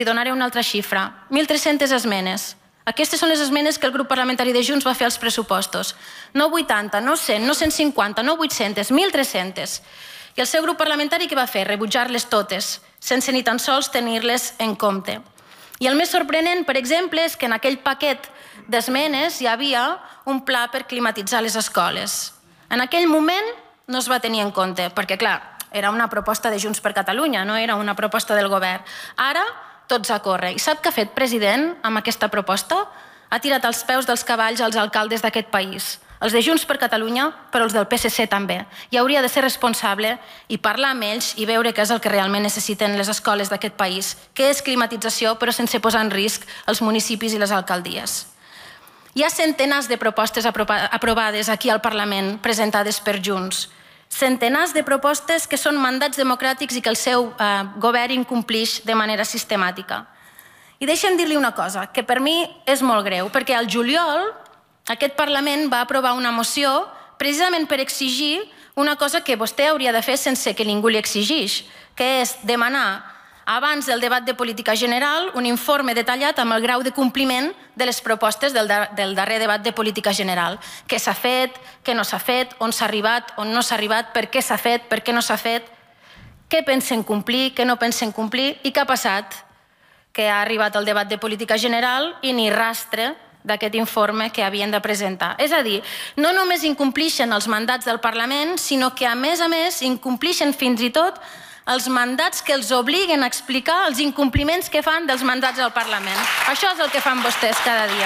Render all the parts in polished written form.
Li donaré una altra xifra. 1.300 esmenes. Aquestes són les esmenes que el grup parlamentari de Junts va fer als pressupostos. No 80, no 100, no 150, no 800, 1.300. I el seu grup parlamentari què va fer? Rebutjar-les totes, sense ni tan sols tenir-les en compte. I el més sorprenent, per exemple, és que en aquell paquet d'esmenes hi havia un pla per climatitzar les escoles. En aquell moment no es va tenir en compte, perquè, clar, era una proposta de Junts per Catalunya, no era una proposta del govern. Ara, tots a córrer. I sap què ha fet, president, amb aquesta proposta? Ha tirat els peus dels cavalls als alcaldes d'aquest país. Els de Junts per Catalunya, però els del PSC també. I hauria de ser responsable i parlar amb ells i veure què és el que realment necessiten les escoles d'aquest país, que és climatització, però sense posar en risc els municipis i les alcaldies. Hi ha centenars de propostes aprovades aquí al Parlament, presentades per Junts. Centenars de propostes que són mandats democràtics i que el seu govern incomplix de manera sistemàtica. I deixa'm dir-li una cosa, que per mi és molt greu, perquè al juliol aquest Parlament va aprovar una moció precisament per exigir una cosa que vostè hauria de fer sense que ningú li exigís, que és demanar abans del debat de política general un informe detallat amb el grau de compliment de les propostes del darrer debat de política general. Què s'ha fet, què no s'ha fet, on s'ha arribat, on no s'ha arribat, per què s'ha fet, per què no s'ha fet, què pensen complir, què no pensen complir i què ha passat, que ha arribat el debat de política general i ni rastre d'aquest informe que havien de presentar. És a dir, no només incomplixen els mandats del Parlament, sinó que a més incomplixen fins i tot els mandats que els obliguen a explicar els incompliments que fan dels mandats del Parlament. Això és el que fan vostès cada dia.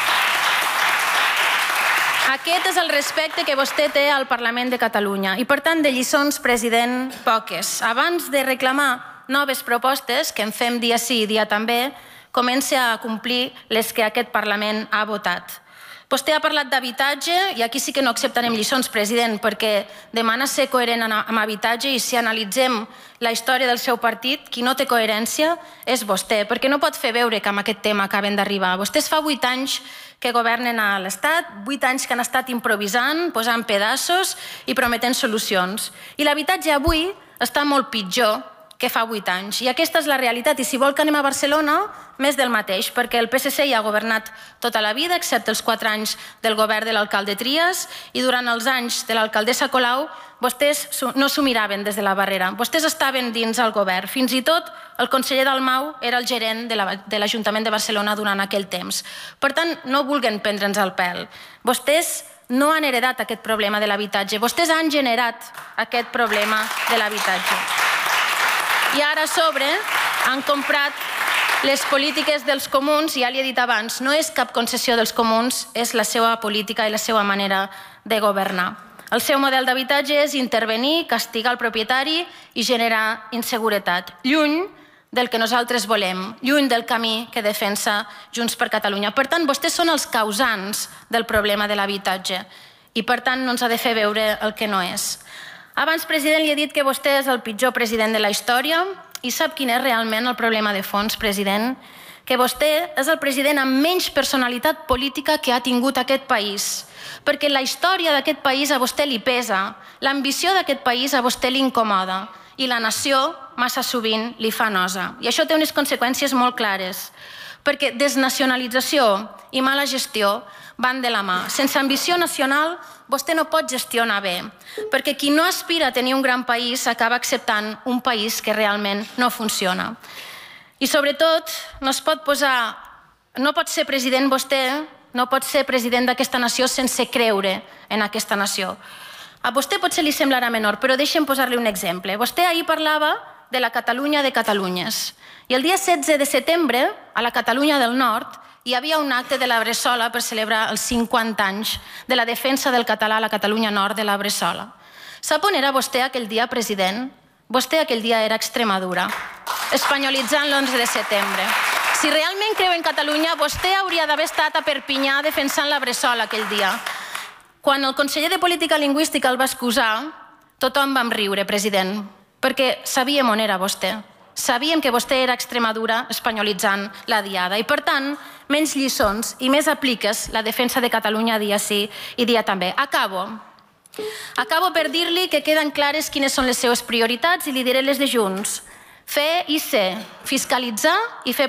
Aquest és el respecte que vostè té al Parlament de Catalunya. I, per tant, de lliçons, president, poques. Abans de reclamar noves propostes, que en fem dia sí i dia també, comença a complir les que aquest Parlament ha votat. Vostè ha parlat d'habitatge i aquí sí que no acceptarem lliçons, president, perquè demana ser coherent amb habitatge i si analitzem la història del seu partit, qui no té coherència és vostè, perquè no pot fer veure que amb aquest tema acaben d'arribar. Vostès fa 8 anys que governen a l'Estat, 8 anys que han estat improvisant, posant pedaços i prometent solucions. I l'habitatge avui està molt pitjor que fa 8 anys. I aquesta és la realitat. I si vol que anem a Barcelona, més del mateix, perquè el PSC ja ha governat tota la vida, excepte els 4 anys del govern de l'alcalde Trias, i durant els anys de l'alcaldessa Colau, vostès no s'ho miraven des de la barrera. Vostès estaven dins el govern. Fins i tot el conseller Dalmau era el gerent de l'Ajuntament de Barcelona durant aquell temps. Per tant, no vulguin prendre'ns el pèl. Vostès no han heredat aquest problema de l'habitatge. Vostès han generat aquest problema de l'habitatge. I ara a sobre han comprat les polítiques dels comuns, ja li he dit abans, no és cap concessió dels comuns, és la seva política i la seva manera de governar. El seu model d'habitatge és intervenir, castigar el propietari i generar inseguretat, lluny del que nosaltres volem, lluny del camí que defensa Junts per Catalunya. Per tant, vostès són els causants del problema de l'habitatge i, per tant, no ens ha de fer veure el que no és. Abans, president, li he dit que vostè és el pitjor president de la història i sap quin és realment el problema de fons, president? Que vostè és el president amb menys personalitat política que ha tingut aquest país. Perquè la història d'aquest país a vostè li pesa, l'ambició d'aquest país a vostè li incomoda i la nació massa sovint li fa nosa. I això té unes conseqüències molt clares. Perquè desnacionalització i mala gestió van de la mà. Sense ambició nacional, vostè no pot gestionar bé, perquè qui no aspira a tenir un gran país acaba acceptant un país que realment no funciona. I sobretot, no pot ser president vostè, no pot ser president d'aquesta nació sense creure en aquesta nació. A vostè potser li semblarà menor, però deixem posar-li un exemple. Vostè ahir parlava de la Catalunya de Catalunyes. I el dia 16 de setembre, a la Catalunya del Nord, hi havia un acte de la Bressola per celebrar els 50 anys de la defensa del català a la Catalunya Nord de la Bressola. Sap on era vostè aquell dia, president? Vostè aquell dia era a Extremadura, espanyolitzant l'11 de setembre. Si realment creu en Catalunya, vostè hauria d'haver estat a Perpinyà defensant la Bressola aquell dia. Quan el conseller de Política Lingüística el va excusar, tothom vam riure, president, perquè sabíem on era vostè. Sabíem que vostè era a Extremadura espanyolitzant la diada i, per tant, menys lliçons i més apliques la defensa de Catalunya dia sí i dia també. Acabo per dir-li que queden clares quines són les seves prioritats i li diré les de Junts. fer i ser, fiscalitzar i fer